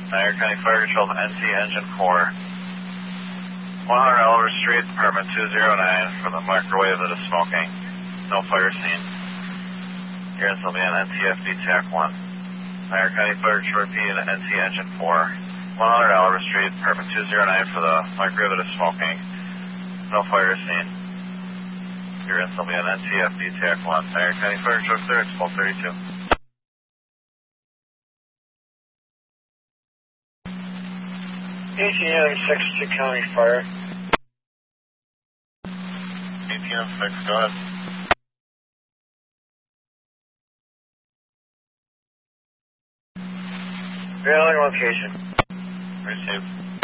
Niagara County Fire Control to NC Engine 4. 100 Oliver Street, apartment 209 for the microwave that is smoking. No fire scene. Here will be on NTFD TAC 1. Niagara County Fire Control repeating to NC Engine 4. 100 Oliver Street, apartment 209 for the microwave that is smoking. No fire scene. Here will be on NTFD TAC 1. Niagara County Fire Control clear, it's 1232. ATM 6 to County Fire. ATM 6, go ahead. Trailing location. Received.